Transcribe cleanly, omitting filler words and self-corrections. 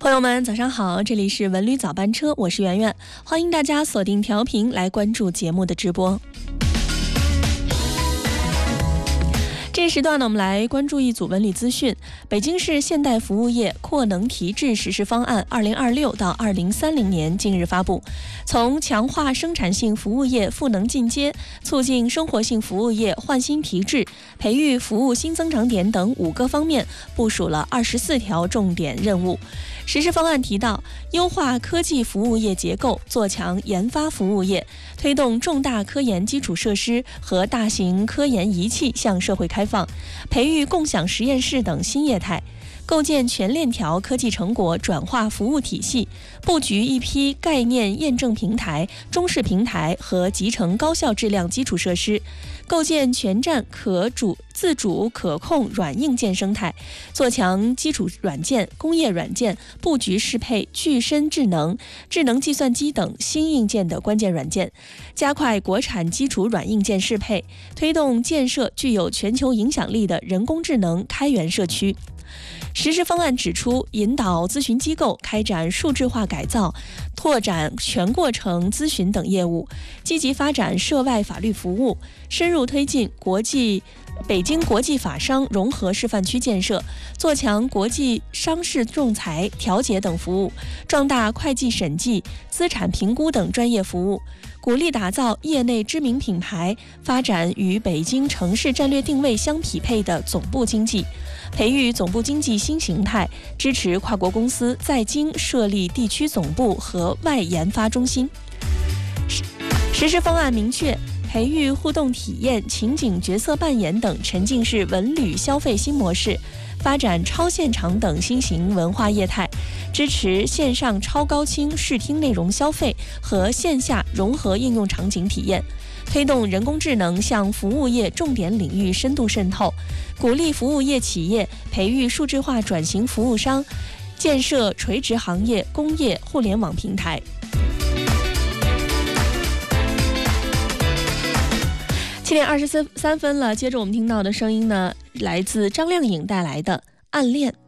朋友们早上好，这里是文旅早班车，我是圆圆，欢迎大家锁定调频来关注节目的直播。这时段呢，我们来关注一组文旅资讯。北京市现代服务业扩能提质实施方案2026到2030年近日发布，从强化生产性服务业赋能进阶、促进生活性服务业焕新提质、培育服务新增长点等5个方面，部署了24条重点任务。实施方案提到，优化科技服务业结构，做强研发服务业，推动重大科研基础设施和大型科研仪器向社会开放，培育共享实验室等新业态，构建全链条科技成果转化服务体系，布局一批概念验证平台、中式平台和集成高效质量基础设施，构建全站自主可控软硬件生态，做强基础软件、工业软件，布局适配具身智能、智能计算机等新硬件的关键软件，加快国产基础软硬件适配，推动建设具有全球影响力的人工智能开源社区。实施方案指出，引导咨询机构开展数字化改造，拓展全过程咨询等业务，积极发展涉外法律服务，深入推进北京国际法商融合示范区建设，做强国际商事仲裁、调解等服务，壮大会计审计、资产评估等专业服务，鼓励打造业内知名品牌，发展与北京城市战略定位相匹配的总部经济，培育总部经济新形态，支持跨国公司在京设立地区总部和外研发中心。实施方案明确，培育互动体验、情景角色扮演等沉浸式文旅消费新模式，发展超现场等新型文化业态，支持线上超高清视听内容消费和线下融合应用场景体验，推动人工智能向服务业重点领域深度渗透，鼓励服务业企业培育数字化转型服务商，建设垂直行业工业互联网平台。7点23分了，接着我们听到的声音呢，来自张靓颖带来的《暗恋》。